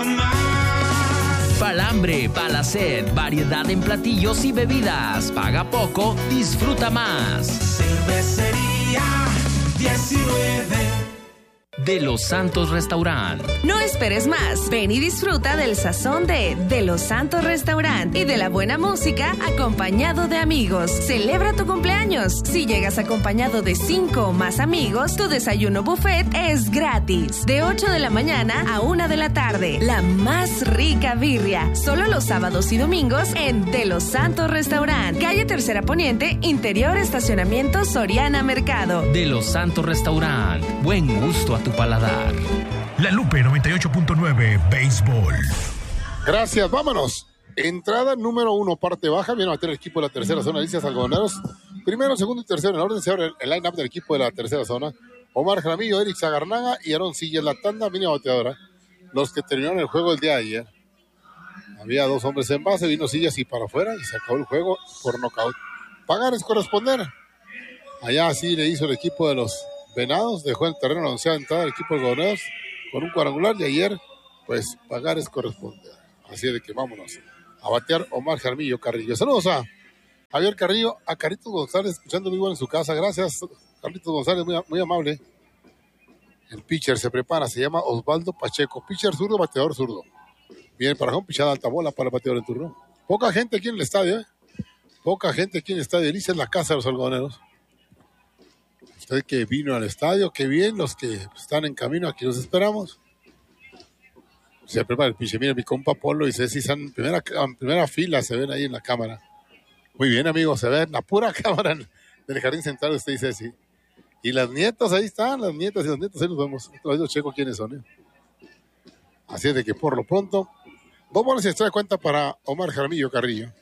Pa'l hambre, pa' la sed, variedad en platillos y bebidas. Paga poco, disfruta más. Cervecería 19 De Los Santos Restaurant. No esperes más. Ven y disfruta del sazón de Los Santos Restaurant y de la buena música acompañado de amigos. Celebra tu cumpleaños. Si llegas acompañado de 5 o más amigos, tu desayuno buffet es gratis. De 8 de la mañana a 1 de la tarde. La más rica birria. Solo los sábados y domingos en De Los Santos Restaurant. Calle Tercera Poniente, interior estacionamiento Soriana Mercado. De Los Santos Restaurant. Buen gusto a tu paladar. La Lupe 98.9 Béisbol. Gracias, vámonos. Entrada número 1, parte baja. Viene a bater el equipo de la tercera zona, Alicias Algodoneros. Primero, segundo y tercero en orden. Se abre el line-up del equipo de la tercera zona. Omar Jaramillo, Eric Zagarnaga y Aaron Sillas. La tanda mínima bateadora. Los que terminaron el juego el día de ayer. Había 2 hombres en base, vino Sillas y para afuera y se acabó el juego por nocaut. Pagar es corresponder. Allá así le hizo el equipo de los Venados, dejó el terreno anunciado entrada del equipo de Algodoneros con un cuadrangular y ayer, pues, pagar es corresponder. Así de que vámonos a batear Omar Jaramillo Carrillo. Saludos a Javier Carrillo, a Carlitos González, escuchando muy bueno en su casa. Gracias, Carlitos González, muy amable. El pitcher se prepara, se llama Osvaldo Pacheco. Pitcher zurdo, bateador zurdo. Viene para un pichada alta bola para el bateador en turno. Poca gente aquí en el estadio, Poca gente aquí en el estadio. Dice en la casa de los Algodoneros. Usted que vino al estadio, qué bien. Los que están en camino, aquí los esperamos. Se prepara el pinche. Mira, mi compa Polo y Ceci están en primera fila, se ven ahí en la cámara. Muy bien, amigos, se ven la pura cámara del jardín central, usted y Ceci. Y las nietas, ahí están, las nietas y los nietos, ahí los vemos. Todavía checo quiénes son, Así es de que por lo pronto, 2 bolas y extra de cuenta para Omar Jaramillo Carrillo.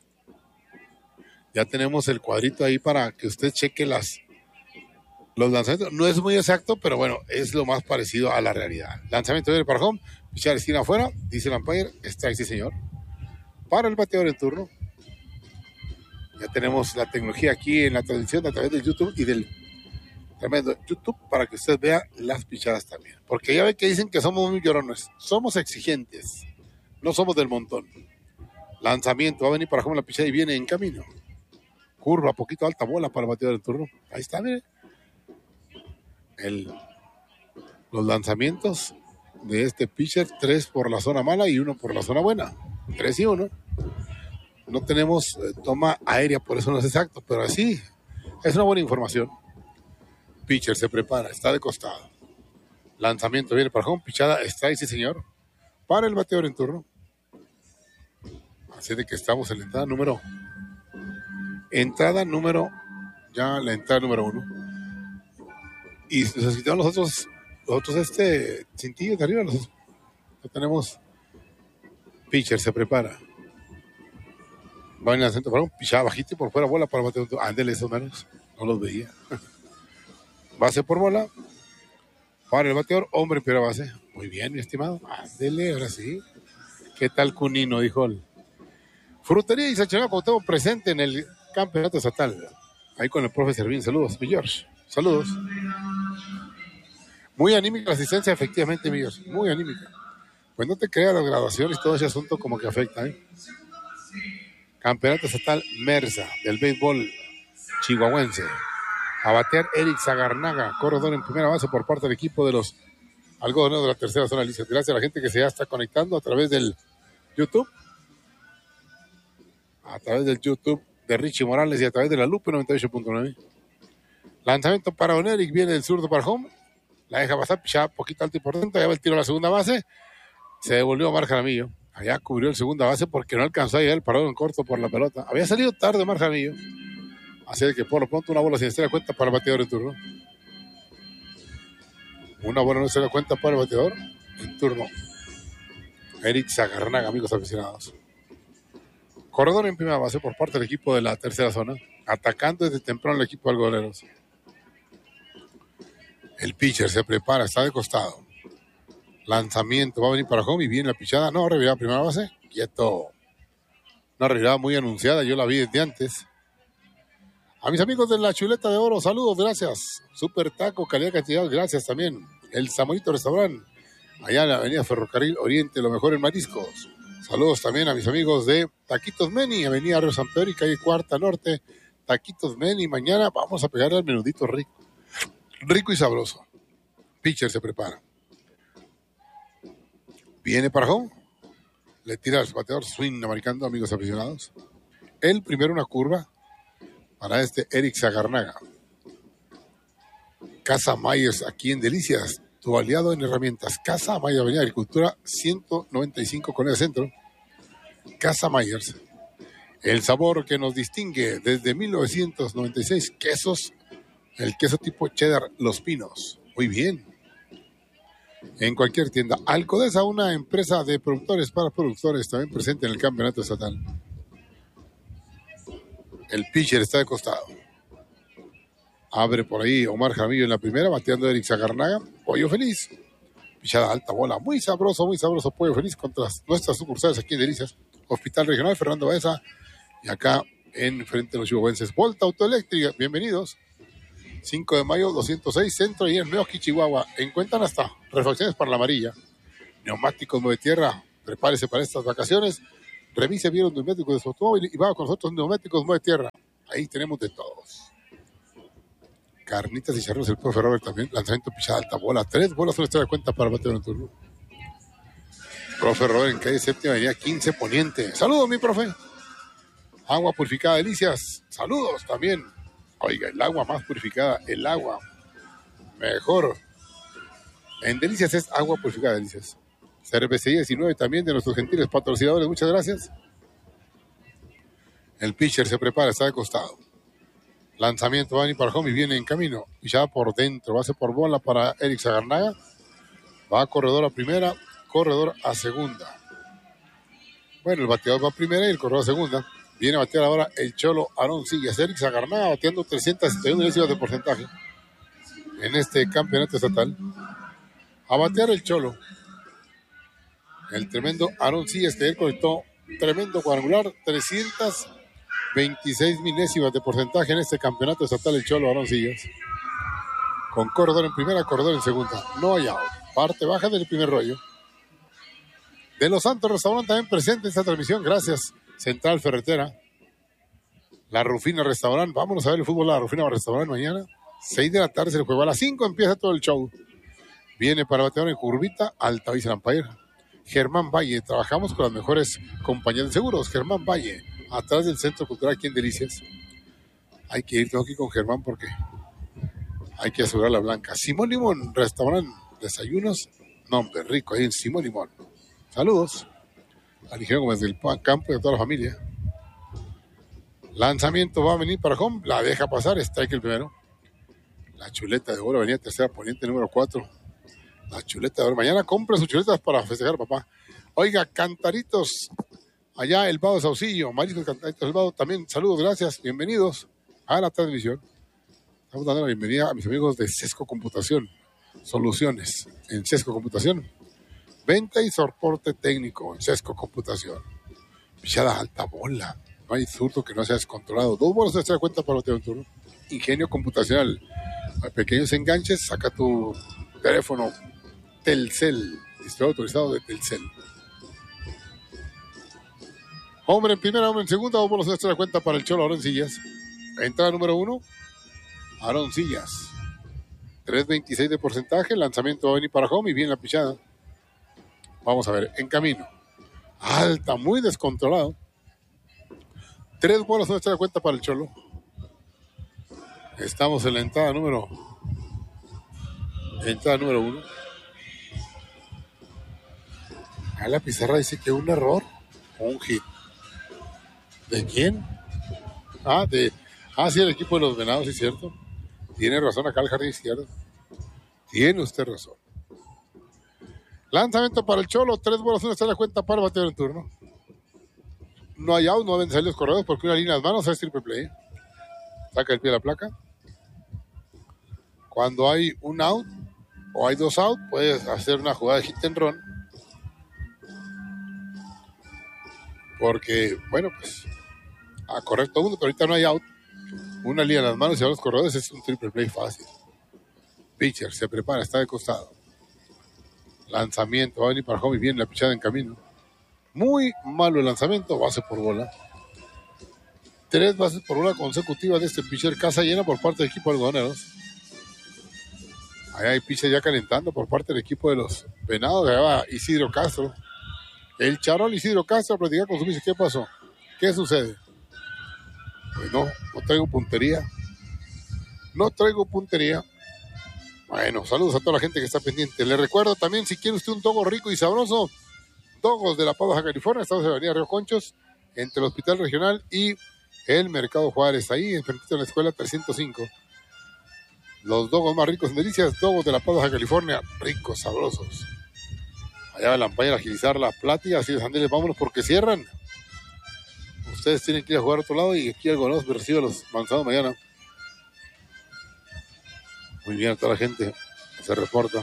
Ya tenemos el cuadrito ahí para que usted cheque los lanzamientos. No es muy exacto, pero bueno, es lo más parecido a la realidad. Lanzamiento viene para home, pichar esquina afuera, dice el umpire, strike, sí señor. Para el bateador en turno. Ya tenemos la tecnología aquí en la transmisión a través del YouTube y del tremendo YouTube para que usted vea las pichadas también. Porque ya ve que dicen que somos muy llorones. Somos exigentes. No somos del montón. Lanzamiento, va a venir para home la pichada y viene en camino. Curva, poquito alta bola para el bateador en turno. Ahí está, mire. Los lanzamientos de este pitcher, 3 por la zona mala y 1 por la zona buena. 3 y 1. No tenemos toma aérea, por eso no es exacto, pero así es una buena información. Pitcher se prepara, está de costado. Lanzamiento viene para home, pichada, strike, sí señor. Para el bateador en turno. Así de que estamos en la entrada número. Ya la entrada número 1. Y nos quitaron los otros cintillos de arriba. No tenemos. Pitcher se prepara. Va en el centro para un pichada bajito y por fuera bola para el bateador. Ándele, esos menos. No los veía. Base por bola. Para el bateador, hombre en primera base. Muy bien, mi estimado. Ándele, ahora sí. ¿Qué tal, Cunino? Dijo el Frutería y Sachanaba Cuauhtémoc presente en el campeonato estatal. Ahí con el profe Servín. Saludos, mi George. Saludos. Muy anímica la asistencia, efectivamente, mi George. Muy anímica. Pues no te creas, las graduaciones y todo ese asunto como que afecta, Campeonato estatal Mersa del béisbol chihuahuense. A batear Eric Zagarnaga, corredor en primera base por parte del equipo de los Algodoneros de la tercera zona. Gracias a la gente que se ya está conectando a través del YouTube. A través del YouTube de Richie Morales y a través de la Lupe 98.9. Lanzamiento para Don Eric, viene el zurdo para home. La deja pasar, ya poquito alto y por dentro, ya va el tiro a la segunda base. Se devolvió a Omar Jaramillo. Allá cubrió el segunda base porque no alcanzó a llegar el parado en corto por la pelota. Había salido tarde Omar Jaramillo. Así de que por lo pronto una bola sin estrella cuenta para el bateador en turno. Una bola no se da cuenta para el bateador en turno. Eric Zagarnaga, amigos aficionados. Corredor en primera base por parte del equipo de la tercera zona. Atacando desde temprano el equipo de Algodoneros. El pitcher se prepara, está de costado. Lanzamiento, va a venir para home y viene la pichada. No, revirada primera base. Quieto. Una revirada muy anunciada, yo la vi desde antes. A mis amigos de la Chuleta de Oro, saludos, gracias. Super Taco, calidad, cantidad, gracias también. El Samonito Restaurant, allá en la avenida Ferrocarril Oriente, lo mejor en mariscos. Saludos también a mis amigos de Taquitos Meni, avenida Río San Pedro y calle Cuarta Norte. Taquitos Meni, mañana vamos a pegarle al menudito rico. Rico y sabroso. Pitcher se prepara. Viene para home. Le tira al bateador swing americano, amigos aficionados. El primero una curva para Eric Zagarnaga. Casa Myers aquí en Delicias, tu aliado en herramientas. Casa Myers, Avenida Agricultura 195 con el centro. Casa Myers. El sabor que nos distingue desde 1996. Quesos. El queso tipo cheddar Los Pinos. Muy bien. En cualquier tienda. Alcodesa, una empresa de productores para productores, también presente en el campeonato estatal. El pitcher está de costado. Abre por ahí Omar Jaramillo en la primera, bateando Eric Zagarnaga. Pollo Feliz. Pichada alta bola. Muy sabroso Pollo Feliz contra nuestras sucursales aquí en Delicias. Hospital Regional Fernando Baeza. Y acá en frente de los chihuahuenses. Volta Autoeléctrica. Bienvenidos. 5 de mayo, 206 Centro y en Meoqui, Chihuahua. Encuentran hasta refacciones para la amarilla. Neumáticos Nueve Tierra. Prepárese para estas vacaciones. Revise bien los neumáticos de su automóvil y va con nosotros Neumáticos Nueve Tierra. Ahí tenemos de todos. Carnitas y charros, el profe Robert también. Lanzamiento pichada alta bola. 3 bolas, una estrella de cuenta para batear en turno. Profe Robert en calle Séptima, avenida 15 Poniente. Saludos, mi profe. Agua purificada Delicias. Saludos también. Oiga, el agua más purificada, el agua mejor. En Delicias es agua purificada Delicias. Cervecería 19 también de nuestros gentiles patrocinadores. Muchas gracias. El pitcher se prepara, está de costado. Lanzamiento va a venir para home y viene en camino. Pichada por dentro, base por bola para Eric Zagarnaga. Va corredor a primera, corredor a segunda. Bueno, el bateador va a primera y el corredor a segunda. Viene a batear ahora el Cholo Aarón Sillas. Eric Zagarnaga bateando 361 milésimas de porcentaje en este campeonato estatal. A batear el Cholo. El tremendo Aarón Sillas, que él conectó tremendo cuadrangular. 326 milésimas de porcentaje en este campeonato estatal el Cholo Aarón Sillas. Con corredor en primera, corredor en segunda. No hay out. Parte baja del primer rollo. De Los Santos Restaurant también presente en esta transmisión. Gracias. Central Ferretera. La Rufina Restaurant. Vámonos a ver el fútbol de la Rufina Restaurant mañana. 6 de la tarde se el juego. A las 5 empieza todo el show. Viene para bateador en curvita. Altavista Lampayer. Germán Valle. Trabajamos con las mejores compañías de seguros. Germán Valle. Atrás del Centro Cultural aquí en Delicias. Hay que ir, tengo que ir con Germán porque hay que asegurar la blanca. Simón Limón Restaurant. Desayunos. Nombre rico ahí en Simón Limón. Saludos al ingeniero Gómez del Campo y a toda la familia. Lanzamiento va a venir para home. La deja pasar. Strike el primero. La chuleta de oro. Venía tercera poniente número 4. La chuleta de oro. Mañana compra sus chuletas para festejar, papá. Oiga, Cantaritos. Allá el Vado Saucillo. Mariscos Cantaritos del Vado. También saludos, gracias. Bienvenidos a la transmisión. Estamos dando la bienvenida a mis amigos de Sesco Computación. Soluciones en Sesco Computación. Venta y soporte técnico en Sesco Computación. Pichada alta bola. No hay zurdo que no sea descontrolado. 2 bolas se da cuenta para batear un turno. Ingenio computacional. Hay pequeños enganches. Saca tu teléfono Telcel. Distribuidor autorizado de Telcel. Hombre en primera, hombre en segunda. 2 bolas se da cuenta para el Cholo Aarón Sillas. Entrada número 1. Aarón Sillas. 3.26 de porcentaje. Lanzamiento va a venir para home y viene la pichada. Vamos a ver, en camino. Alta, muy descontrolado. 3 bolas no se da cuenta para el Cholo. Estamos en la entrada número 1. A la pizarra dice que un error o un hit. ¿De quién? Sí, el equipo de los Venados, sí es cierto. Tiene razón acá el jardín izquierdo. Tiene usted razón. Lanzamiento para el Cholo, 3 bolas, una se da cuenta para batear en turno. No hay out, no deben salir los corredores porque una línea de las manos es triple play. Saca el pie de la placa. Cuando hay un out o hay 2 out, puedes hacer una jugada de hit and run. Porque, bueno, pues, correcto uno, pero ahorita no hay out. Una línea de las manos y a los corredores es un triple play fácil. Pitcher se prepara, está de costado. Lanzamiento, va a venir para home y viene la pichada en camino. Muy malo el lanzamiento, base por bola. 3 bases por bola consecutivas de este pitcher, casa llena por parte del equipo de algodoneros. Ahí hay pitcher ya calentando por parte del equipo de los Venados. Allá va Isidro Castro. El charol Isidro Castro a platicar con su pitcher. ¿Qué pasó? ¿Qué sucede? Pues no traigo puntería. No traigo puntería. Bueno, saludos a toda la gente que está pendiente. Le recuerdo también, si quiere usted un dogo rico y sabroso, Dogos de La Paz, Baja California, estamos en la avenida Río Conchos, entre el Hospital Regional y el Mercado Juárez, ahí enfrente de la escuela 305. Los dogos más ricos en delicias, Dogos de La Paz, Baja California, ricos, sabrosos. Allá va la Lampaña a agilizar la plática, así de Sandeles, vámonos porque cierran. Ustedes tienen que ir a jugar a otro lado y aquí algo nos recibe a los Manzanos mañana. Muy bien, a toda la gente se reporta.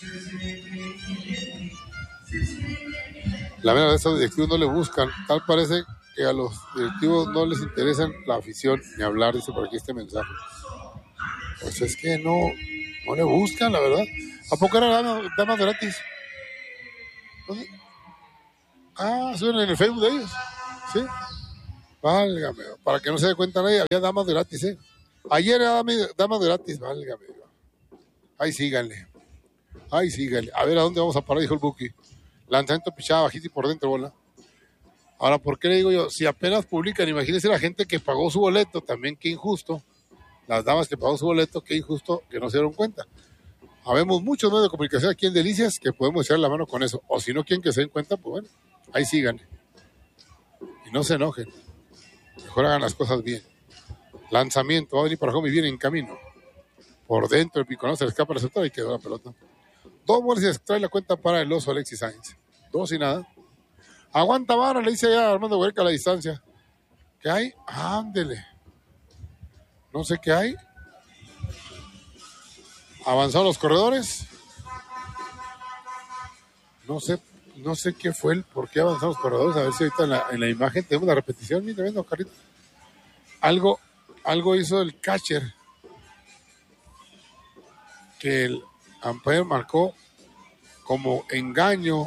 La verdad, a esos directivos no le buscan. Tal parece que a los directivos no les interesan la afición ni hablar, dice por aquí este mensaje. Pues es que no le buscan, la verdad. ¿A poco era damas gratis? ¿Dónde? Suben en el Facebook de ellos. ¿Sí? Válgame, para que no se dé cuenta nadie, había damas gratis, Ayer era damas gratis, válgame. Ahí síganle. A ver a dónde vamos a parar, dijo el Buki. Lanzamiento pichada, bajito y por dentro bola. Ahora, ¿por qué le digo yo? Si apenas publican, imagínense la gente que pagó su boleto, también qué injusto. Las damas que pagó su boleto, qué injusto que no se dieron cuenta. Habemos muchos medios de comunicación aquí en Delicias que podemos echar la mano con eso. O si no quieren que se den cuenta, pues bueno, ahí síganle. Y no se enojen. Mejor hagan las cosas bien. Lanzamiento, va a venir para home y viene en camino. Por dentro el piconado se le escapa el receptor y quedó la pelota. 2 bolas y se trae la cuenta para el oso Alexis Sainz. 2 y nada. Aguanta vara, le dice ya Armando Huerca a la distancia. ¿Qué hay? Ándele. No sé qué hay. Avanzaron los corredores. No sé qué fue por qué avanzaron los corredores. A ver si ahorita en la imagen tenemos la repetición. Mira, viendo, Carrito. Algo hizo el catcher que el umpire marcó como engaño.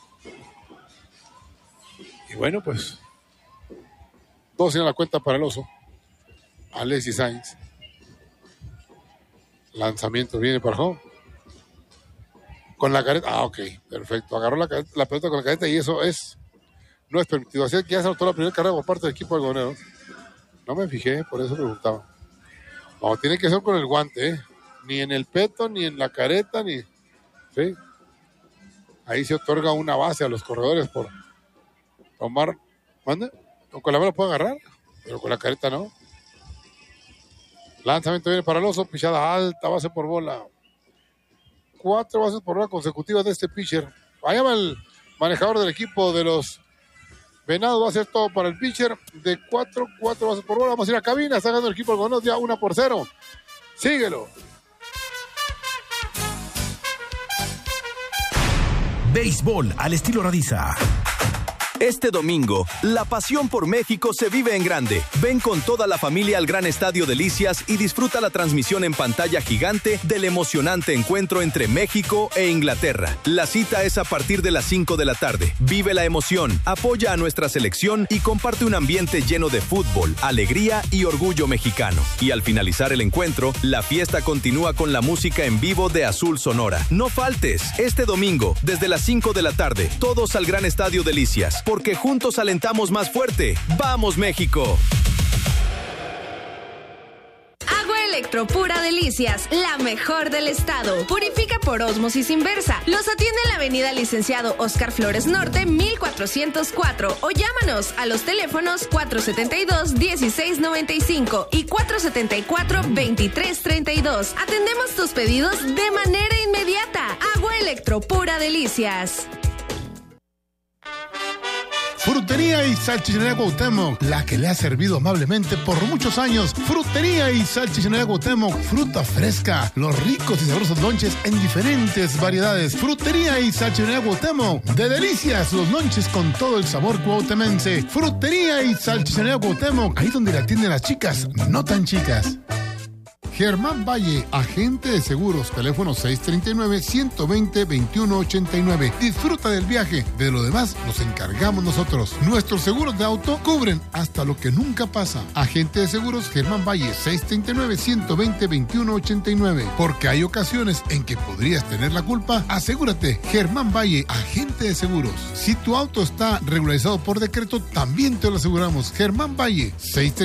Y bueno, pues 2 en la cuenta para el oso Alexis Sainz. Lanzamiento viene para home con la careta. Ok, perfecto, agarró la pelota con la careta y eso no es permitido. Así que ya se anotó la primera carrera por parte del equipo de algodoneros. No me fijé, por eso preguntaba. No, tiene que ser con el guante, ni en el peto, ni en la careta, ni... ¿Sí? Ahí se otorga una base a los corredores por tomar... ¿Mande? Con la mano puede agarrar, pero con la careta no. Lanzamiento viene para el oso, pichada alta, base por bola. 4 bases por bola consecutivas de este pitcher. Allá va el manejador del equipo de los Venados, va a hacer todo para el pitcher. De 4 bases por bola, vamos a ir a cabina, está ganando el equipo algodoneros ya 1-0. Síguelo. Béisbol al estilo Radiza. Este domingo, la pasión por México se vive en grande. Ven con toda la familia al Gran Estadio Delicias y disfruta la transmisión en pantalla gigante del emocionante encuentro entre México e Inglaterra. La cita es a partir de las 5 de la tarde. Vive la emoción, apoya a nuestra selección y comparte un ambiente lleno de fútbol, alegría y orgullo mexicano. Y al finalizar el encuentro, la fiesta continúa con la música en vivo de Azul Sonora. No faltes, este domingo, desde las 5 de la tarde, todos al Gran Estadio Delicias. Porque juntos alentamos más fuerte. ¡Vamos, México! Agua Electro Pura Delicias, la mejor del estado. Purifica por ósmosis inversa. Los atiende en la avenida Licenciado Oscar Flores Norte, 1404. O llámanos a los teléfonos 472-1695 y 474-2332. Atendemos tus pedidos de manera inmediata. Agua Electro Pura Delicias. Frutería y Salchichonería Cuauhtémoc, la que le ha servido amablemente por muchos años. Frutería y Salchichonería Cuauhtémoc, fruta fresca, los ricos y sabrosos lonches en diferentes variedades. Frutería y Salchichonería Cuauhtémoc, de delicias los lonches con todo el sabor cuauhtémense. Frutería y Salchichonería Cuauhtémoc, ahí donde la atienden las chicas, no tan chicas. Germán Valle, agente de seguros, teléfono 639-120-2189. Disfruta del viaje, de lo demás nos encargamos nosotros. Nuestros seguros de auto cubren hasta lo que nunca pasa. Agente de seguros Germán Valle, 639-120-2189. Porque hay ocasiones en que podrías tener la culpa. Asegúrate, Germán Valle, agente de seguros. Si tu auto está regularizado por decreto, también te lo aseguramos. Germán Valle,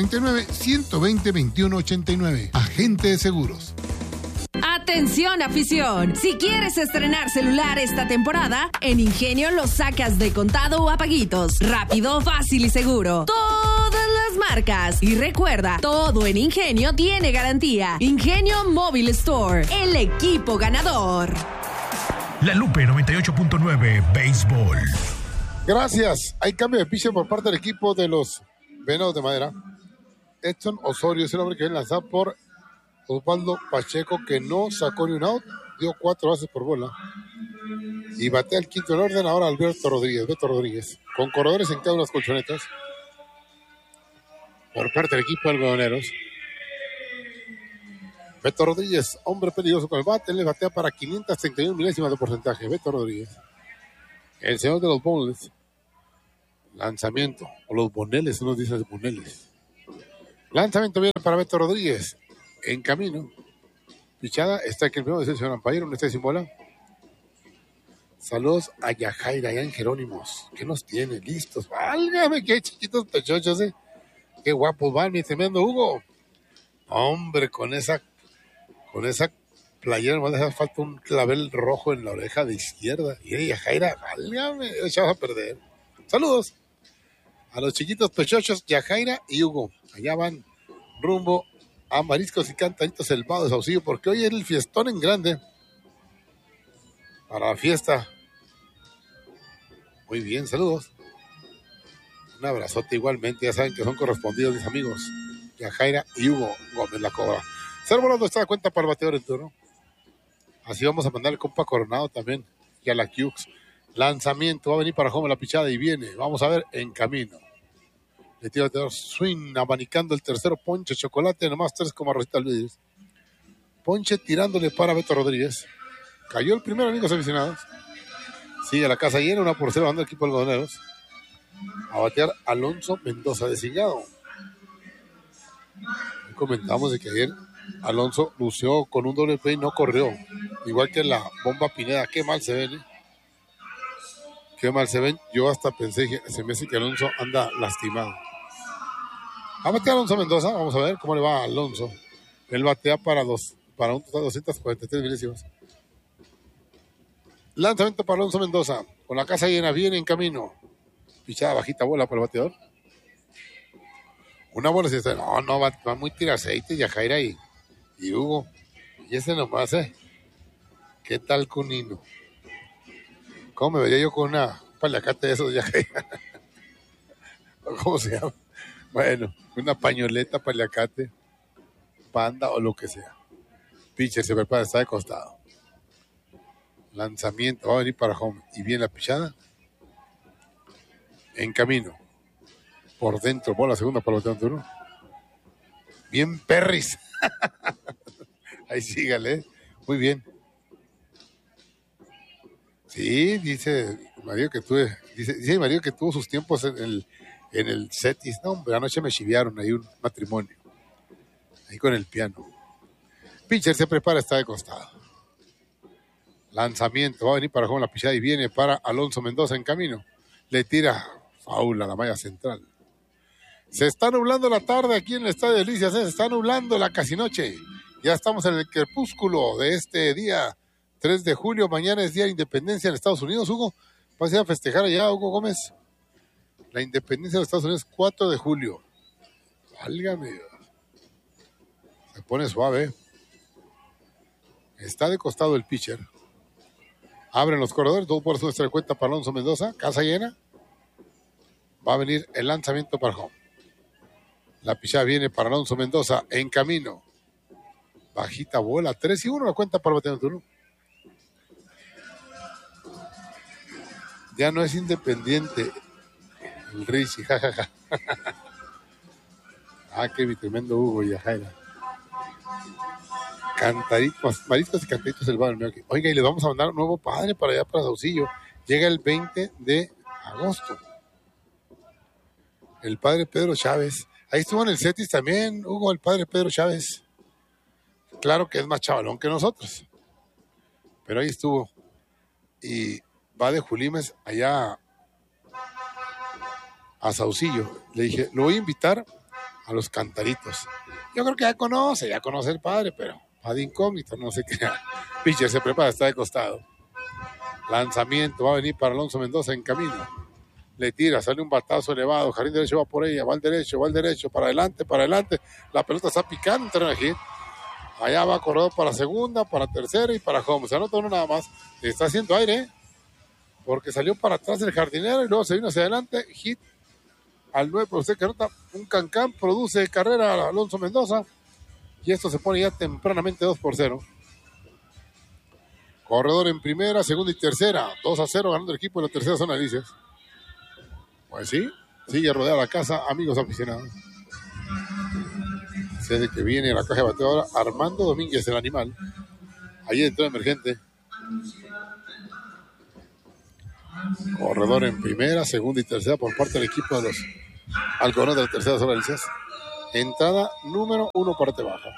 639-120-2189. Agente de seguros. Atención, afición. Si quieres estrenar celular esta temporada, en Ingenio lo sacas de contado o a paguitos. Rápido, fácil y seguro. Todas las marcas. Y recuerda, todo en Ingenio tiene garantía. Ingenio Mobile Store, el equipo ganador. La Lupe 98.9 Béisbol. Gracias. Hay cambio de pitcher por parte del equipo de los Venados de Madera. Edson Osorio es el hombre que viene lanzado por Osvaldo Pacheco, que no sacó ni un out, dio 4 bases por bola. Y batea el quinto en orden ahora Beto Rodríguez, con corredores en cada una de las colchonetas. Por parte del equipo de algodoneros. Beto Rodríguez, hombre peligroso con el bate, le batea para 531 milésimas de porcentaje. Beto Rodríguez. El señor de los bones. Lanzamiento, o los boneles, unos dicen boneles. Lanzamiento viene para Beto Rodríguez. En camino. Pichada, está aquí el primero de el señor Ampayero, no está sin bola. Saludos a Yajaira y a Jerónimos. ¿Qué nos tiene? Listos. Válgame, qué chiquitos pechochos, Qué guapos van, mi tremendo Hugo. Hombre, con esa playera nomás le hace falta un clavel rojo en la oreja de izquierda. Y Yajaira, válgame, echamos a perder. Saludos a los chiquitos pechochos, Yajaira y Hugo. Allá van rumbo a Mariscos y Cantaritos El Vado de Saucillo, porque hoy es el fiestón en grande para la fiesta. Muy bien, saludos. Un abrazote igualmente, ya saben que son correspondidos mis amigos Yajaira y Hugo Gómez La Cobra. Ser volando está de cuenta para el bateador en turno. Así vamos a mandar el compa Coronado también y a la Cukes. Lanzamiento, va a venir para home la pichada y viene. Vamos a ver, en camino. Le tira el bateador swing, abanicando el tercero, Ponche Chocolate, nomás 3 como Rosita Luis. Ponche tirándole para Beto Rodríguez. Cayó el primero, amigos aficionados. Sigue la casa llena, 1-0 banda el equipo de algodoneros. A batear Alonso Mendoza, designado. Comentamos de que ayer Alonso lució con un doble play y no corrió. Igual que la bomba Pineda. Qué mal se ven, Qué mal se ven. Yo hasta pensé que se me hace que Alonso anda lastimado. A batear Alonso Mendoza. Vamos a ver cómo le va a Alonso. Él batea para un total de 243 milésimas. Lanzamiento para Alonso Mendoza. Con la casa llena, viene en camino. Pichada bajita bola para el bateador. Una bola, no, va muy tira aceite, Yajaira y Hugo. Y ese nomás, ¿Qué tal Cunino? ¿Cómo me vería yo con una paliacate de esos, Yajaira? ¿Cómo se llama? Bueno, una pañoleta, paliacate, panda o lo que sea. Pitcher se prepara, está de costado. Lanzamiento, va a venir para home. Y viene la pichada. En camino. Por dentro, bola segunda para el turno. Bien, Perris. Ahí sígale, Muy bien. Sí, dice Mario que tuvo sus tiempos en el Cetis. No, hombre, anoche me chiviaron ahí un matrimonio. Ahí con el piano. Pitcher se prepara, está de costado. Lanzamiento, va a venir para home la pichada y viene para Alonso Mendoza en camino. Le tira faula a la malla central. Se está nublando la tarde aquí en el Estadio de Delicias, se está nublando la casi noche. Ya estamos en el crepúsculo de este día 3 de julio. Mañana es Día de Independencia en Estados Unidos, Hugo. ¿Vas a ir a festejar allá, Hugo Gómez? La independencia de los Estados Unidos, 4 de julio. Válgame. Se pone suave. Está de costado el pitcher. Abren los corredores, 2 por nuestra de cuenta para Alonso Mendoza. Casa llena. Va a venir el lanzamiento para home. La pichada viene para Alonso Mendoza en camino. Bajita bola, 3-1 la cuenta para el bateador turno. Ya no es independiente el Richie, jajaja. Qué tremendo Hugo y Yajaira. Cantaritos, mariscos y cantaritos del barrio. Oiga, y les vamos a mandar un nuevo padre para allá, para Saucillo. Llega el 20 de agosto. El padre Pedro Chávez. Ahí estuvo en el Cetis también, Hugo, el padre Pedro Chávez. Claro que es más chavalón que nosotros. Pero ahí estuvo. Y va de Julimes allá a Saucillo. Le dije, lo voy a invitar a los cantaritos. Yo creo que ya conoce el padre, pero va de incógnito, no sé qué. Pitcher se prepara, está de costado. Lanzamiento, va a venir para Alonso Mendoza en camino. Le tira, sale un batazo elevado, jardín derecho va por ella, va al derecho, para adelante. La pelota está picando en terreno de hit. Allá va corredor para segunda, para tercera y para home. Se anota uno nada más. Está haciendo aire, porque salió para atrás el jardinero y luego se vino hacia adelante. Hit al 9, pero usted que anota un cancán, produce carrera a Alonso Mendoza. Y esto se pone ya tempranamente 2-0. Corredor en primera, segunda y tercera. 2-0 ganando el equipo de la tercera zona de Licias. Pues sí, sigue rodeada la casa, amigos aficionados. Desde que viene a la caja de bateo ahora Armando Domínguez, el animal. Ahí entró emergente. Corredor en primera, segunda y tercera por parte del equipo de los algodoneros de la tercera zona de Licias. Entrada número 1, parte baja.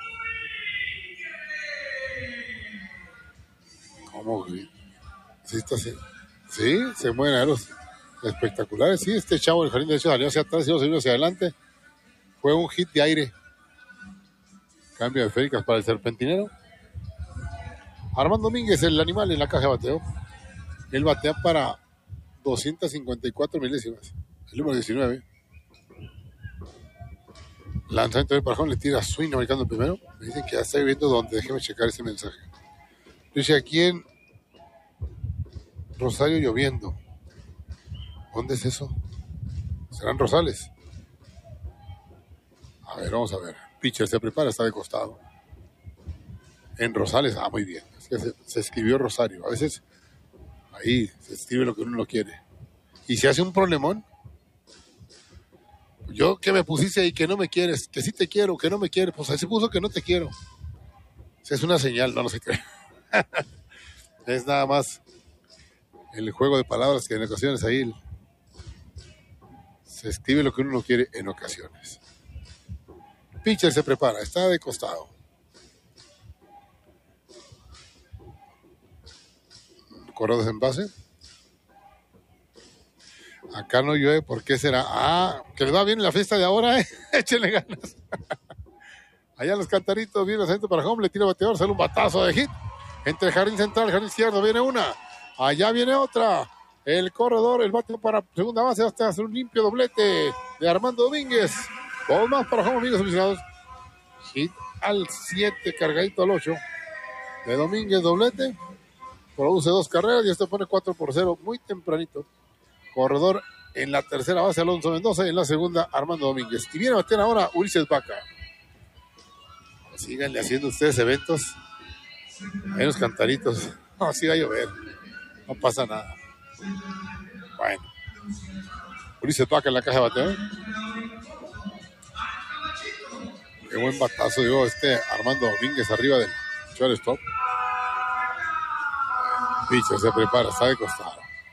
¿Cómo? Sí, está así. Sí, se mueven a los espectaculares. Sí, este chavo del jardín derecho salió hacia atrás y luego se vino hacia adelante. Fue un hit de aire. Cambio de féricas para el serpentinero. Armando Domínguez, el animal en la caja de bateo. Él batea para 254 milésimas. El número 19. Lanzamiento de Parjón, le tira swing marcando el primero. Me dicen que ya está viendo dónde. Déjeme checar ese mensaje. Dice aquí en Rosario lloviendo. ¿Dónde es eso? ¿Serán Rosales? A ver, vamos a ver. Pitcher se prepara, está de costado. En Rosales, muy bien. Es que se escribió Rosario. A veces ahí se escribe lo que uno no quiere. Y se hace un problemón. Yo que me pusiste ahí que no me quieres, que sí te quiero, que no me quieres, pues ahí se puso que no te quiero. Es una señal, no se cree. Es nada más el juego de palabras que en ocasiones ahí se escribe lo que uno no quiere en ocasiones. Pitcher se prepara, está de costado. Corredores en base. Acá no llueve, ¿por qué será? Que le va bien en la fiesta de ahora, échenle ganas. Allá los cantaritos, viene el centro para home, le tira bateador, sale un batazo de hit. Entre el jardín central, el jardín izquierdo, viene una. Allá viene otra. El corredor, el bateo para segunda base, hasta hacer un limpio doblete de Armando Domínguez. Dos más para home, amigos aficionados. Hit al 7, cargadito al 8. De Domínguez, doblete. Produce 2 carreras y esto pone 4-0 muy tempranito. Corredor en la tercera base, Alonso Mendoza, y en la segunda, Armando Domínguez. Y viene a batear ahora Ulises Vaca. Síganle haciendo ustedes eventos. Hay unos cantaritos. No, sí va a llover. No pasa nada. Bueno. Ulises Vaca en la caja de bateo. Qué buen batazo dio Armando Domínguez arriba del shortstop. Pitcher se prepara, está de costado.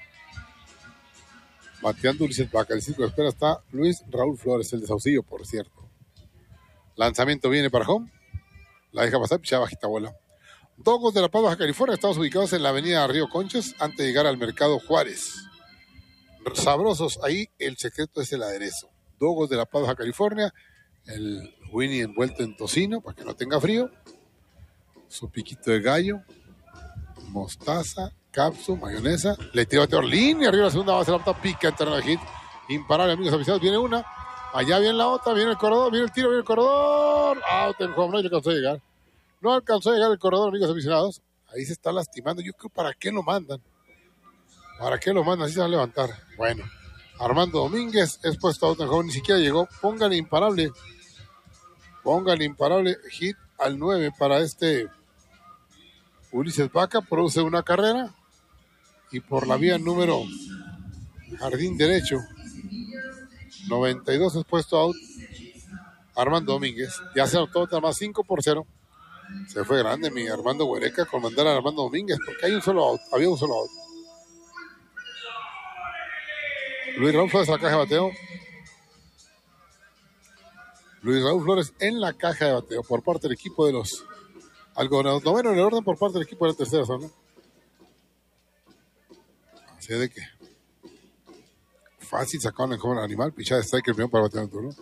Bateando Ulises Vaca. El círculo de espera está Luis Raúl Flores, el de Saucillo, por cierto. Lanzamiento viene para home. La deja pasar, pichada bajita bola. Dogos de La Paz, Baja California. Estamos ubicados en la avenida Río Conchas, antes de llegar al Mercado Juárez. Sabrosos, ahí el secreto es el aderezo. Dogos de La Paz, Baja California. El Winnie envuelto en tocino, para que no tenga frío. Su piquito de gallo. Mostaza, capsu, mayonesa. Le tira bateador, línea arriba la segunda base, la pelota pica en terreno de hit. Imparable, amigos aficionados. Viene una. Allá viene la otra, viene el corredor, viene el tiro, viene el corredor. Out en home, no alcanzó a llegar. No alcanzó a llegar el corredor, amigos aficionados. Ahí se está lastimando. Yo creo, ¿para qué lo mandan? ¿Para qué lo mandan? Así se va a levantar. Bueno, Armando Domínguez es puesto out en home, ni siquiera llegó. Póngale imparable. Hit al 9 para Ulises Vaca. Produce una carrera. Y por la vía número jardín derecho 92 es puesto out Armando Domínguez. Ya se anotó más 5-0. Se fue grande mi Armando Huereca con mandar a Armando Domínguez, porque hay un solo out, había un solo out. Luis Raúl Flores a la caja de bateo. Luis Raúl Flores en la caja de bateo por parte del equipo de los algodoneros. Noveno en el orden por parte del equipo de la tercera zona. Así de que fácil sacaron el joven animal, pichada de strike el primero para batear el turno.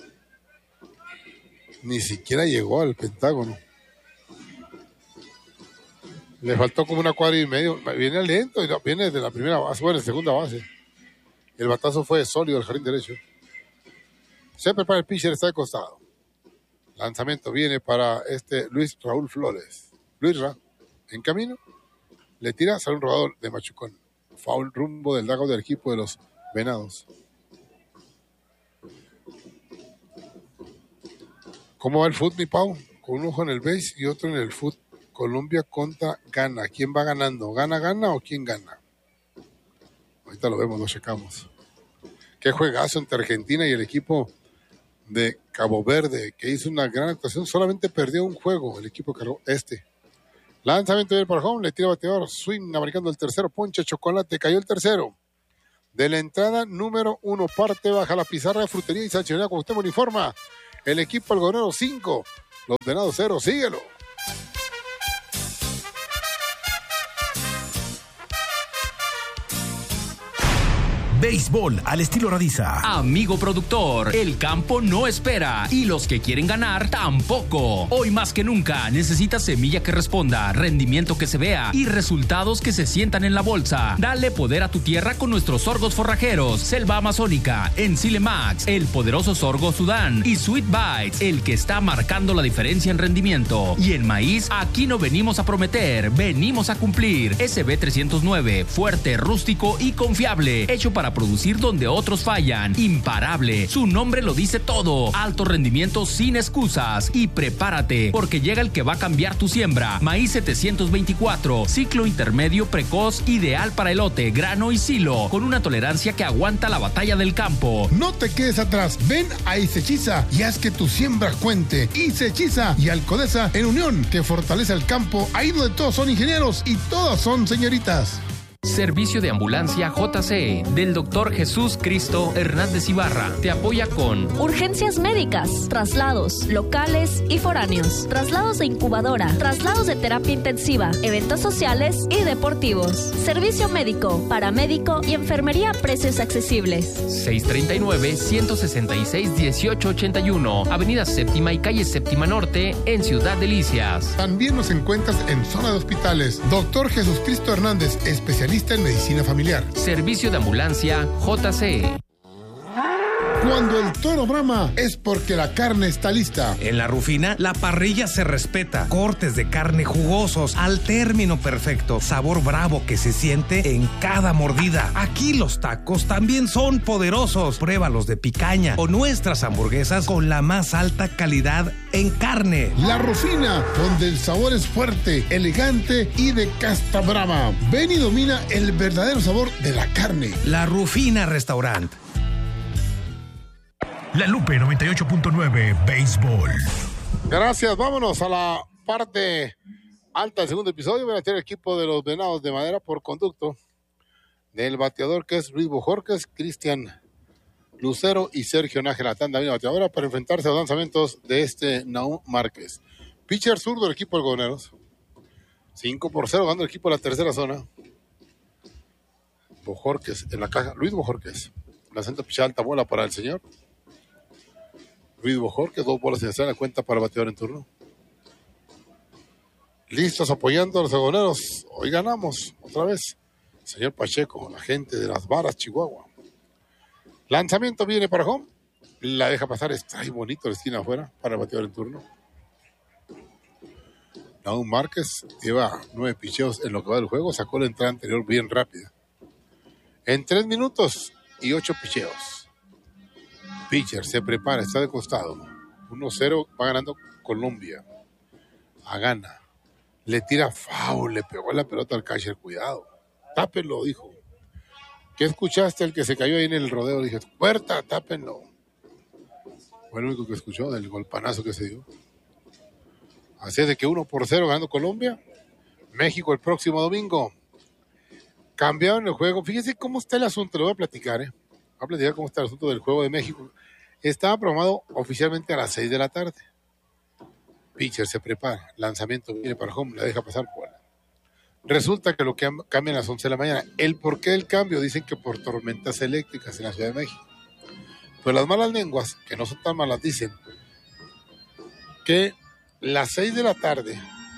Ni siquiera llegó al pentágono. Le faltó como una cuadra y medio. Viene lento y viene de la primera base, bueno, de segunda base. El batazo fue sólido al jardín derecho. Se prepara el pitcher, está de costado. Lanzamiento viene para Luis Raúl Flores. Luis Ra, en camino, le tira, sale un rodador de machucón. Foul rumbo del dugout del equipo de los Venados. ¿Cómo va el fútbol, mi Pau? Con un ojo en el base y otro en el fútbol. Colombia contra Ghana. ¿Quién va ganando? ¿Gana o quién gana? Ahorita lo vemos, lo checamos. Qué juegazo entre Argentina y el equipo de Cabo Verde, que hizo una gran actuación. Solamente perdió un juego el equipo que lanzamiento del para home, le tira bateador, swing, americano el tercero, poncha, chocolate, cayó el tercero. De la entrada número 1, parte baja la pizarra de Frutería y Salchichonería Cuauhtémoc informa. El equipo algodonero 5, los Venados 0, síguelo. Béisbol al estilo Radiza. Amigo productor, el campo no espera y los que quieren ganar tampoco. Hoy más que nunca necesitas semilla que responda, rendimiento que se vea y resultados que se sientan en la bolsa. Dale poder a tu tierra con nuestros sorgos forrajeros, Selva Amazónica, Ensile Max, el poderoso sorgo Sudán y Sweet Bites, el que está marcando la diferencia en rendimiento. Y en maíz, aquí no venimos a prometer, venimos a cumplir. SB 309, fuerte, rústico y confiable, hecho para producir donde otros fallan. Imparable, su nombre lo dice todo. Alto rendimiento sin excusas. Y prepárate, porque llega el que va a cambiar tu siembra. Maíz 724, ciclo intermedio precoz, ideal para elote, grano y silo, con una tolerancia que aguanta la batalla del campo. No te quedes atrás, ven a Isechiza y haz que tu siembra cuente. Isechiza y Alcodesa en unión, que fortalece el campo, ahí donde todos son ingenieros y todas son señoritas. Servicio de ambulancia JC del Dr. Jesús Cristo Hernández Ibarra. Te apoya con urgencias médicas, traslados locales y foráneos, traslados de incubadora, traslados de terapia intensiva, eventos sociales y deportivos. Servicio médico, paramédico y enfermería a precios accesibles. 639-166-1881, Avenida Séptima y Calle Séptima Norte, en Ciudad Delicias. También nos encuentras en zona de hospitales. Dr. Jesús Cristo Hernández, especialista en medicina familiar. Servicio de ambulancia JC. Cuando el toro brama es porque la carne está lista. En La Rufina, la parrilla se respeta. Cortes de carne jugosos al término perfecto. Sabor bravo que se siente en cada mordida. Aquí los tacos también son poderosos. Pruébalos de picaña o nuestras hamburguesas con la más alta calidad en carne. La Rufina, donde el sabor es fuerte, elegante y de casta brava. Ven y domina el verdadero sabor de la carne. La Rufina Restaurant. La Lupe 98.9 Béisbol. Gracias, vámonos a la parte alta del segundo episodio. Voy a tener el equipo de los Venados de Madera por conducto del bateador que es Luis Bojorquez, Cristian Lucero y Sergio Nájera. Tanda bien bateadora para enfrentarse a los lanzamientos de Naum Márquez. Pitcher zurdo del equipo de Algodoneros. 5-0 ganando el equipo de la tercera zona. Bojorquez en la caja. Luis Bojorquez. La centro pichada alta bola para el señor Luis Bojorquez, 2 bolas en la cuenta para el bateador en turno. Listos apoyando a los algodoneros. Hoy ganamos otra vez. Señor Pacheco, la gente de Las Varas, Chihuahua. Lanzamiento viene para home. La deja pasar, está ahí bonito la esquina afuera para el bateador en turno. Naum Márquez lleva 9 picheos en lo que va del juego. Sacó la entrada anterior bien rápida. En 3 minutos y 8 picheos. Pitcher se prepara, está de costado. 1-0, va ganando Colombia. A gana. Le tira foul, le pegó la pelota al catcher. Cuidado. Tápenlo, dijo. ¿Qué escuchaste el que se cayó ahí en el rodeo? Dije, puerta, tápenlo. Fue lo único que escuchó del golpanazo que se dio. Así es de que 1-0 ganando Colombia. México el próximo domingo. Cambiaron el juego. Fíjense cómo está el asunto, lo voy a platicar, Voy a platicar cómo está el asunto del juego de México. Estaba programado oficialmente a las 6 de la tarde. Pitcher se prepara, lanzamiento viene para home, la deja pasar por. Resulta que lo que cambian a las 11 de la mañana. El porqué del cambio, dicen que por tormentas eléctricas en la Ciudad de México. Pues las malas lenguas, que no son tan malas, dicen que las 6 de la tarde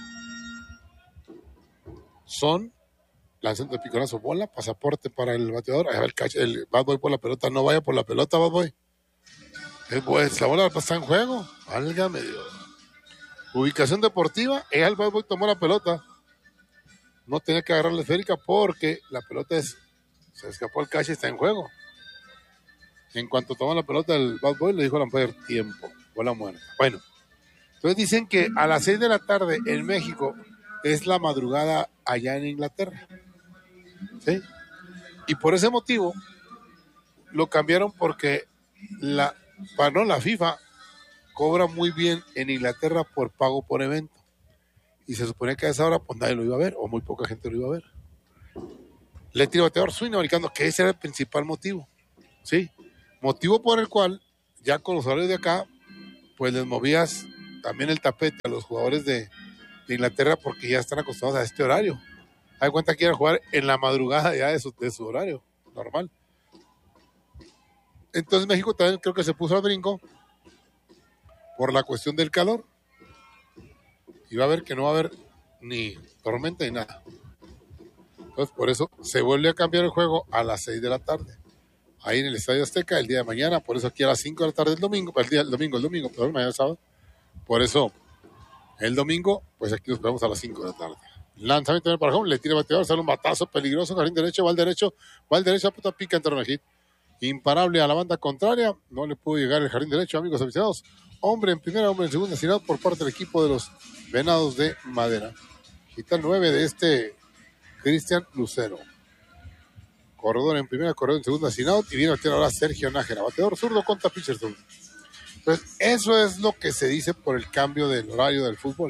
son lanzamiento de piconazo, bola, pasaporte para el bateador. El bad boy por la pelota, no vaya por la pelota, bad boy. La bola está en juego, válgame Dios. Ubicación deportiva, el bad boy tomó la pelota. No tenía que agarrar la esférica porque la pelota se escapó el catch y está en juego. En cuanto tomó la pelota el bad boy, le dijo al umpire tiempo, bola muerta. Bueno, entonces dicen que a las 6 de la tarde en México es la madrugada allá en Inglaterra. ¿Sí? Y por ese motivo lo cambiaron porque la FIFA cobra muy bien en Inglaterra por pago por evento. Y se suponía que a esa hora pues nadie lo iba a ver, o muy poca gente lo iba a ver. Le tiro bateador swing americano, que ese era el principal motivo. ¿Sí? Motivo por el cual, ya con los horarios de acá, pues les movías también el tapete a los jugadores de Inglaterra porque ya están acostumbrados a este horario. Hay cuenta que iban a jugar en la madrugada ya de su horario normal. Entonces México también creo que se puso al brinco por la cuestión del calor. Y va a ver que no va a haber ni tormenta ni nada. Entonces por eso se vuelve a cambiar el juego a las 6 de la tarde. Ahí en el Estadio Azteca el día de mañana. Por eso aquí a las 5 de la tarde el domingo, perdón, mañana sábado. Por eso el domingo, pues aquí nos vemos a las 5 de la tarde. Lanzamiento para home, le tira el bateador, sale un batazo peligroso, jardín derecho, va al derecho, puta pica, entra en el hit. Imparable a la banda contraria, no le pudo llegar el jardín derecho, amigos aficionados. Hombre en primera, hombre en segunda, asignado por parte del equipo de los Venados de Madera. Hita 9 de Cristian Lucero. Corredor en primera, corredor en segunda, asignado, y viene a tirar ahora Sergio Nájera, bateador zurdo contra pitcher zurdo. Entonces, eso es lo que se dice por el cambio del horario del fútbol.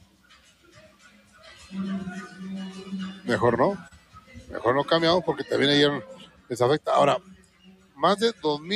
Mejor no cambiamos porque también ayer les afecta. Ahora, más de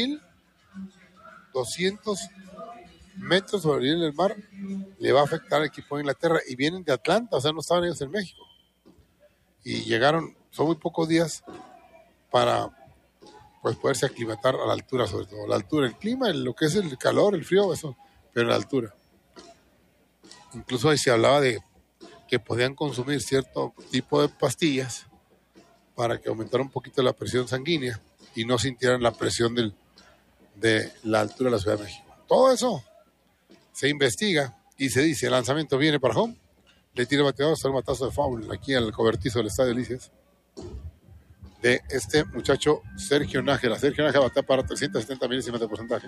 2,200 metros sobre el nivel del mar le va a afectar al equipo de Inglaterra y vienen de Atlanta, o sea, no estaban ellos en México. Y llegaron, son muy pocos días para pues poderse aclimatar a la altura, sobre todo. La altura, el clima, lo que es el calor, el frío, eso, pero la altura. Incluso ahí se hablaba de que podían consumir cierto tipo de pastillas para que aumentara un poquito la presión sanguínea y no sintieran la presión de la altura de la Ciudad de México. Todo eso se investiga y se dice, el lanzamiento viene para home, le tira el bateador, sale un batazo de foul aquí al cobertizo del Estadio Delicias de este muchacho Sergio Nájera. Sergio Nájera batea para 370 milésimas de porcentaje.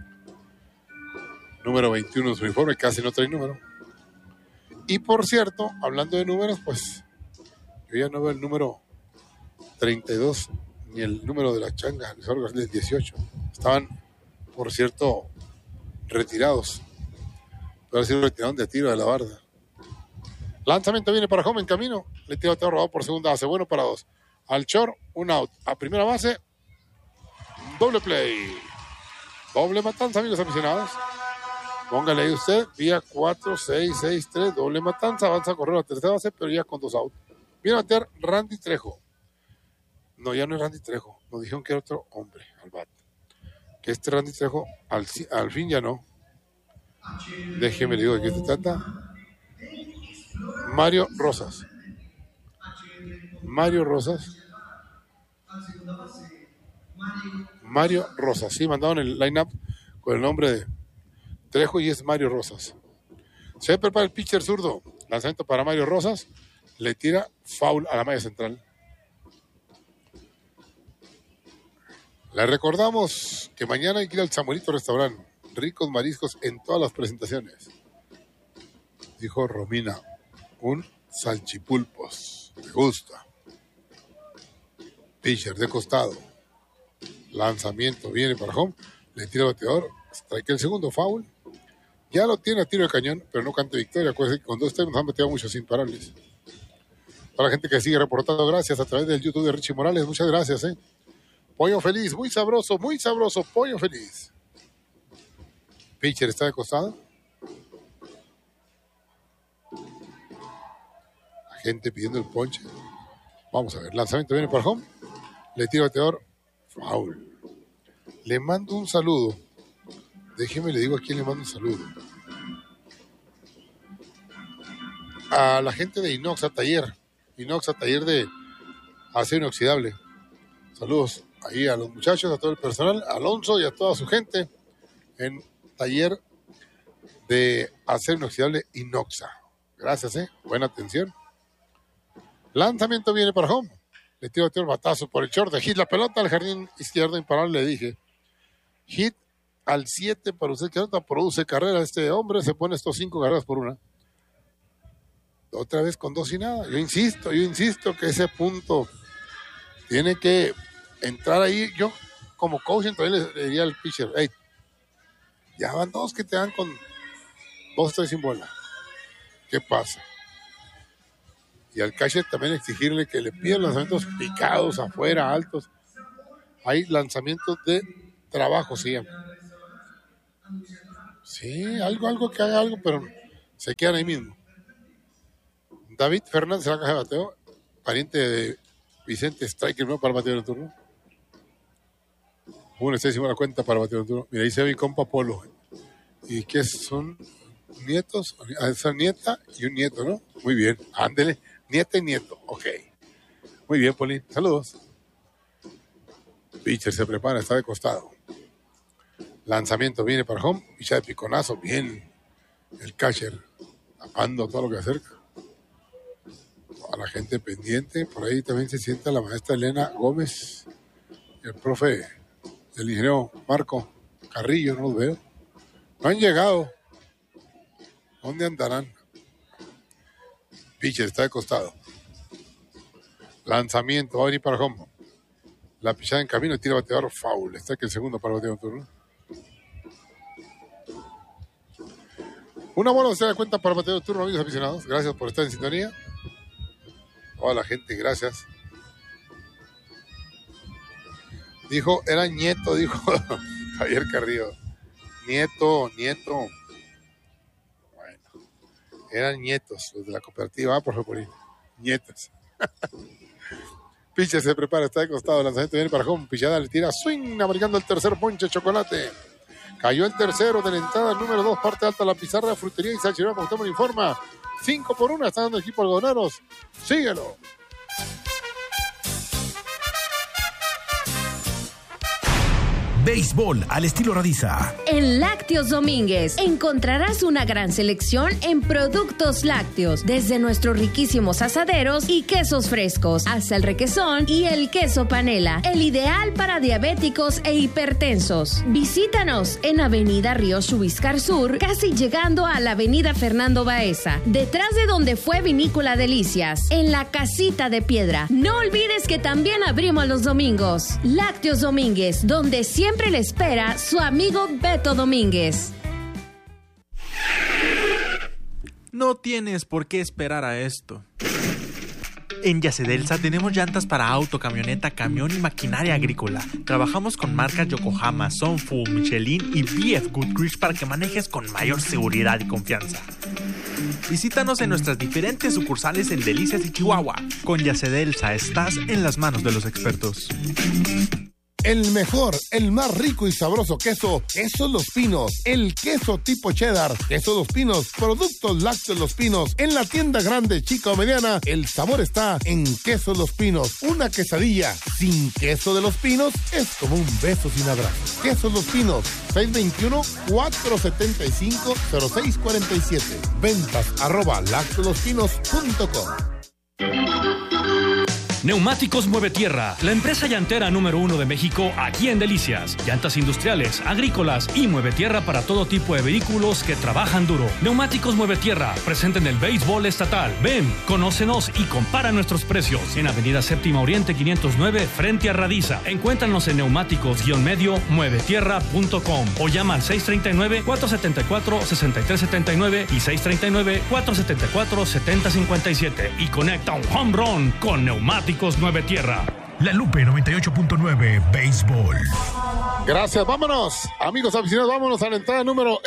Número 21 de su uniforme, casi no trae número. Y por cierto, hablando de números, pues yo ya no veo el número 32 ni el número de la changa, Luis Orgas del 18. Estaban, por cierto, retirados. Pero ha sido retirados de tiro de la barda. Lanzamiento viene para home en camino. Le tira bateador robado por segunda base. Bueno para 2. Al short, un out. A primera base, doble play. Doble matanza, amigos aficionados. Póngale ahí usted, vía 4, 6, 6, 3, doble matanza. Avanza a correr a la tercera base, pero ya con 2 outs. Viene a batear Randy Trejo. No, ya no es Randy Trejo. Nos dijeron que era otro hombre al bat. Que este Randy Trejo, al fin ya no. Déjeme le digo de qué se trata. Mario Rosas. Mario Rosas, sí, mandaron el line-up con el nombre de Trejo y es Mario Rosas. Se prepara el pitcher zurdo, lanzamiento para Mario Rosas, le tira foul a la malla central. Le recordamos que mañana hay que ir al Samuelito Restaurante, ricos mariscos en todas las presentaciones. Dijo Romina, un salchipulpos, me gusta. Pitcher de costado. Lanzamiento viene para home. Le tira el bateador. Strike el segundo, foul. Ya lo tiene a tiro de cañón, pero no cante victoria. Acuérdense que con 2 nos han metido muchos imparables. Para la gente que sigue reportando, gracias a través del YouTube de Richie Morales. Muchas gracias, Pollo feliz, muy sabroso, pollo feliz. Pitcher está de costado. La gente pidiendo el ponche. Vamos a ver, lanzamiento viene para home. Le tira bateador, foul. Le mando un saludo. Déjeme, le digo a quién le mando un saludo. A la gente de Inoxa Taller de acero inoxidable. Saludos ahí a los muchachos, a todo el personal, a Alonso y a toda su gente en Taller de acero inoxidable Inoxa. Gracias, buena atención. Lanzamiento viene para home. Le tiro el batazo por el short de hit. La pelota al jardín izquierdo imparable, le dije. Hit al 7 para usted que ahorita produce carrera. Este hombre se pone estos 5 carreras por una. Otra vez con 2 y nada. Yo insisto que ese punto tiene que entrar ahí. Yo, como coach, entonces le diría al pitcher, hey, ya van 2 que te dan con 2-3 sin bola. ¿Qué pasa? Y al catcher también exigirle que le pidan lanzamientos picados, afuera, altos. Hay lanzamientos de trabajo, sí. Sí, algo que haga algo, pero se quedan ahí mismo. David Fernández, la caja de bateo, pariente de Vicente Striker, ¿no? Para el bateo del turno. 1-6 la cuenta para el bateo del turno. Mira, ahí se ve mi compa Polo. ¿Y qué son? ¿Nietos? Esa nieta y un nieto, ¿no? Muy bien, ándele. Nieta y nieto, ok. Muy bien, Polín. Saludos. Pitcher se prepara, está de costado. Lanzamiento viene para home. Picha de piconazo, bien. El catcher tapando todo lo que acerca. A la gente pendiente. Por ahí también se sienta la maestra Elena Gómez. Y el profe, el ingeniero Marco Carrillo, no los veo. No han llegado. ¿Dónde andarán? Pitcher está de costado. Lanzamiento, va a venir para home. La pichada en camino, tira bateador, foul. Está aquí el segundo para el bateador turno. Una bola se da cuenta para el bateador turno, amigos aficionados. Gracias por estar en sintonía. Toda la gente, gracias. Dijo, era nieto, dijo Javier Carrillo. Nieto. Eran nietos, los de la cooperativa, por favor, nietos. Pitcher se prepara, está de costado, lanzamiento viene para home, pichada le tira, swing, marcando el tercer ponche, chocolate. Cayó el tercero de la entrada, número 2, parte alta de la pizarra, frutería y salchichón, como usted me informa. 5-1, está dando el equipo algodoneros. Síguelo. Béisbol al estilo Radiza. En Lácteos Domínguez encontrarás una gran selección en productos lácteos, desde nuestros riquísimos asaderos y quesos frescos, hasta el requesón y el queso panela, el ideal para diabéticos e hipertensos. Visítanos en Avenida Río Chubiscar Sur, casi llegando a la Avenida Fernando Baeza, detrás de donde fue Vinícola Delicias, en la Casita de Piedra. No olvides que también abrimos los domingos. Lácteos Domínguez, donde siempre le espera su amigo Beto Domínguez. No tienes por qué esperar a esto. En Yacedelsa tenemos llantas para auto, camioneta, camión y maquinaria agrícola. Trabajamos con marcas Yokohama, Sunfu, Michelin y BF Goodrich para que manejes con mayor seguridad y confianza. Visítanos en nuestras diferentes sucursales en Delicias y Chihuahua. Con Yacedelsa estás en las manos de los expertos. El mejor, el más rico y sabroso queso, Queso Los Pinos. El queso tipo cheddar, Queso Los Pinos, productos lácteos Los Pinos. En la tienda grande, chica o mediana, el sabor está en Queso Los Pinos. Una quesadilla sin queso de Los Pinos es como un beso sin abrazo. Queso Los Pinos, 621-475-0647. Ventas @lacteolospinos.com. Neumáticos Mueve Tierra, la empresa llantera número 1 de México aquí en Delicias. Llantas industriales, agrícolas y Mueve Tierra para todo tipo de vehículos que trabajan duro. Neumáticos Mueve Tierra, presente en el béisbol estatal. Ven, conócenos y compara nuestros precios. En Avenida Séptima Oriente 509, frente a Radiza. Encuéntranos en neumáticos-muevetierra.com o llama al 639-474-6379 y 639-474-7057 y conecta un home run con Neumáticos Mueve Tierra. La Lupe 98.9 Béisbol. Gracias, vámonos. Amigos aficionados, vámonos a la entrada número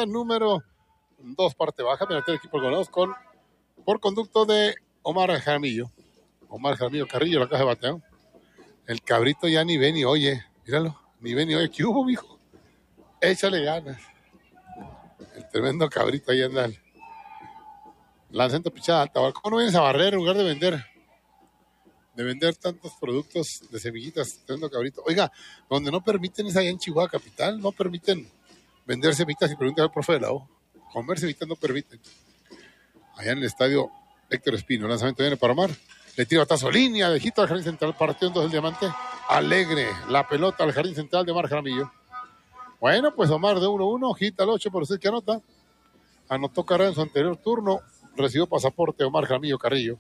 2, parte baja. Mira, el equipo ganados por conducto de Omar Jaramillo. Omar Jaramillo Carrillo, la caja de bateo. El cabrito ya ni ve ni oye. Míralo, ni ve ni oye. ¿Qué hubo, mijo? Échale ganas. El tremendo cabrito ahí anda. Lanzando pichada alta. ¿Cómo no vienes a barrer en lugar de vender tantos productos de semillitas? Tremendo cabrito. Oiga, donde no permiten es allá en Chihuahua capital. No permiten vender semillitas y preguntar al profe de la O. Comer semillitas no permiten. Allá en el estadio Héctor Espino. Lanzamiento viene para Omar. Le tira batazo, línea de hito al jardín central. Partió en 2 el diamante. Alegre la pelota al jardín central de Omar Jaramillo. Bueno, pues Omar de 1-1. Hit al 8 por usted que anota. Anotó carrera en su anterior turno. Recibió pasaporte Omar Jaramillo Carrillo.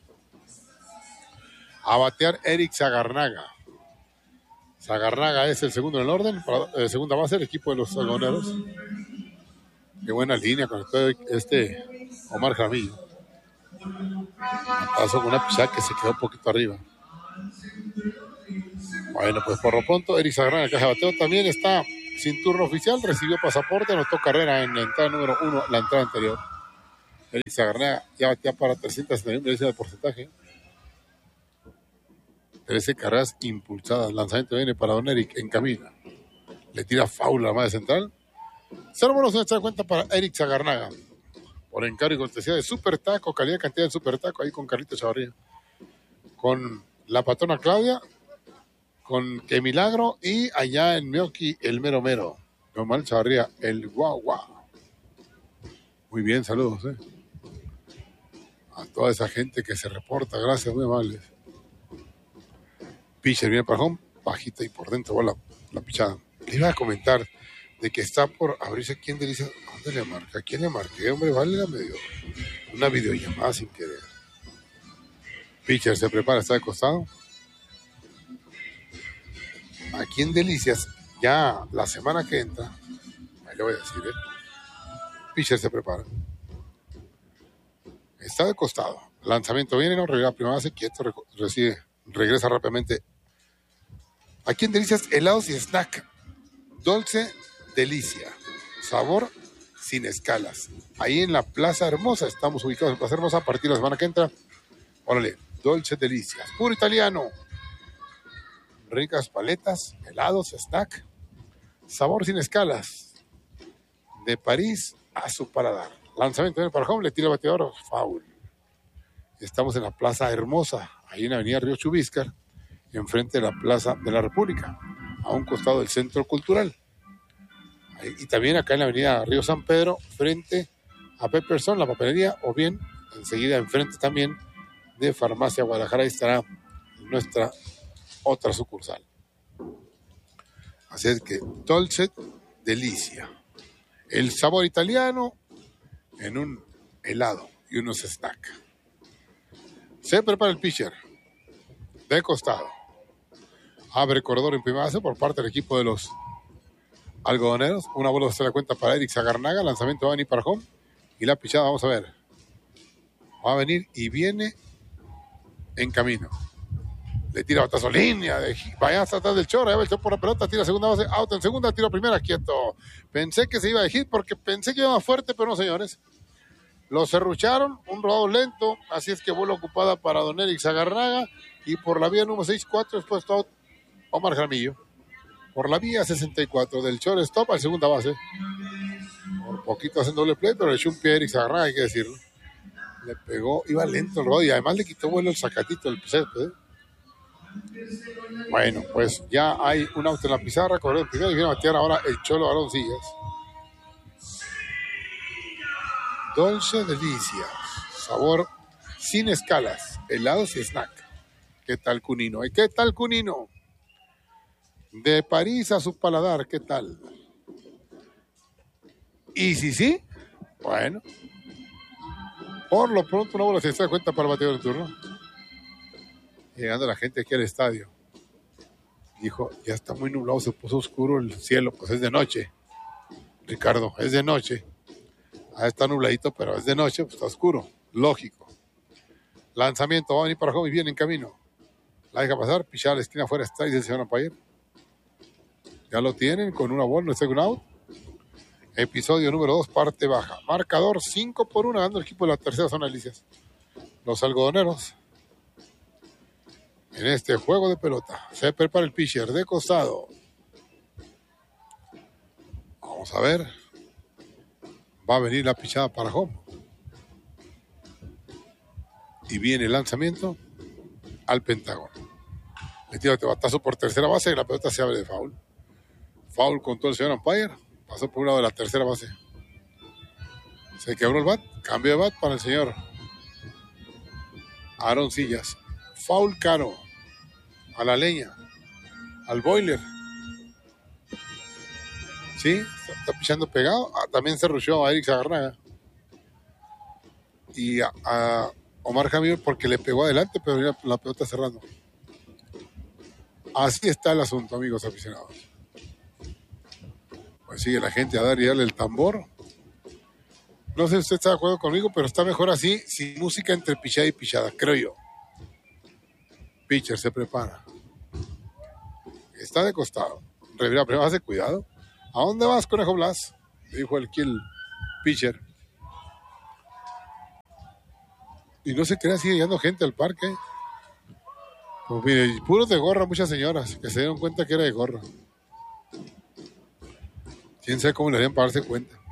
A batear Eric Zagarnaga. Zagarnaga es el segundo en el orden. Para, segunda base el equipo de los algodoneros. Qué buena línea con Omar Jaramillo. Pasó con una pichada que se quedó un poquito arriba. Bueno, pues por lo pronto Eric Zagarnaga, caja de bateo, también está sin turno oficial. Recibió pasaporte, anotó carrera en la entrada número 1, la entrada anterior. Eric Zagarnaga ya batea para 371 de porcentaje. 13 carreras impulsadas. Lanzamiento viene para Don Eric en camino. Le tira foul a la madre central. 0-1 se da cuenta para Eric Zagarnaga. Por encargo y cortesía de Super Taco, calidad y cantidad de Super Taco, ahí con Carlito Chavarría. Con la patrona Claudia, con Que Milagro y allá en Meoqui, el mero mero. Normal Chavarría, el guau guau. Muy bien, saludos, a toda esa gente que se reporta, gracias, muy amables. Pitcher viene para home, bajita y por dentro va la pichada. Le iba a comentar de que está por abrirse. ¿Quién le dice? ¿Dónde le marca? ¿Quién le marqué? Hombre, vale una videollamada sin querer. Pitcher se prepara, está de costado. Aquí en Delicias, ya la semana que entra, ahí le voy a decir, Pitcher se prepara. Está de costado. Lanzamiento viene, no regresa a primera base, quieto, regresa rápidamente. Aquí en Delicias, helados y snack. Dulce Delicia. Sabor sin escalas. Ahí en la Plaza Hermosa. Estamos ubicados en Plaza Hermosa a partir de la semana que entra. Órale, Dulce Delicia. Puro italiano. Ricas paletas, helados, snack. Sabor sin escalas. De París a su paladar. Lanzamiento viene para home, le tira el bateador. Foul. Estamos en la Plaza Hermosa. Ahí en la avenida Río Chubíscar. Enfrente de la Plaza de la República. A un costado del Centro Cultural. Y también acá en la avenida Río San Pedro, frente a Pepperson, la papelería, o bien enseguida enfrente también de Farmacia Guadalajara. Ahí estará nuestra otra sucursal. Así es que Dolce Delicia. El sabor italiano en un helado y unos snacks. Se prepara el pitcher. De costado. Abre corredor en primera base por parte del equipo de los algodoneros. Una bola se da cuenta para Eric Zagarnaga. Lanzamiento va a venir para home. Y la pichada, vamos a ver. Va a venir y viene en camino. Le tira batazo, línea. Vaya hasta atrás del Chora. Ya va el Chora por la pelota. Tira segunda base. Out en segunda. Tiro primera. Quieto. Pensé que se iba a hit porque pensé que iba más fuerte, pero no, señores. Lo serrucharon. Un rodado lento. Así es que bola ocupada para don Eric Zagarnaga. Y por la vía número 6-4 expuesto out Omar Jaramillo. Por la vía 64 del shortstop al segunda base. Por poquito hacen doble play, pero le echó un pie a Eric Zagarnaga, hay que decirlo. Le pegó, iba lento el rodado y además le quitó vuelo el sacatito del césped. Bueno, pues ya hay un auto en la pizarra, corrió el primero y viene a batear ahora el Cholo Aloncillas. Dulce Delicia, sabor sin escalas, helados y snack. ¿Qué tal Cunino? ¿Qué tal Cunino? De París a su paladar, ¿qué tal? Y si sí, bueno. Por lo pronto, una bola se da cuenta para el bateador en turno. Llegando la gente aquí al estadio. Dijo, ya está muy nublado, se puso oscuro el cielo, pues es de noche. Ricardo, es de noche. Está nubladito, pero es de noche, pues está oscuro. Lógico. Lanzamiento, va a venir para home y viene en camino. La deja pasar, pichada a la esquina afuera, está, dice el señor umpire. Ya lo tienen con una bola, no está un out. Episodio número 2, parte baja. Marcador 5-1, ganando el equipo de la tercera zona de Delicias. Los algodoneros. En este juego de pelota. Se prepara el pitcher de costado. Vamos a ver. Va a venir la pichada para home. Y viene el lanzamiento al Pentágono. Le tira el batazo por tercera base y la pelota se abre de foul. Foul con todo el señor umpire. Pasó por un lado de la tercera base. Se quebró el bat. Cambio de bat para el señor Aaron Sillas. Foul caro. A la leña. Al boiler. Sí, está pichando pegado. También se rusheó a Eric Zagarnaga. Y a Omar Javier porque le pegó adelante, pero la pelota cerrando. Así está el asunto, amigos aficionados. Pues sigue la gente a dar y darle el tambor. No sé si usted está de acuerdo conmigo, pero está mejor así, sin música entre pichada y pichada, creo yo. Pitcher se prepara. Está de costado. Revira, pero hace cuidado. ¿A dónde vas, Conejo Blas? Dijo el pitcher. Y no se crea, sigue llegando gente al parque. Pues mire, puros de gorra, muchas señoras que se dieron cuenta que era de gorra. Quién sabe cómo le harían para darse cuenta.